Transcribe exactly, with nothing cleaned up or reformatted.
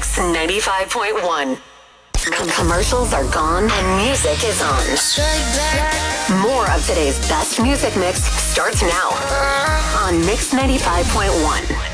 Mix ninety-five point one. Com- commercials are gone and music is on. More of today's best music mix starts now on Mix ninety-five point one.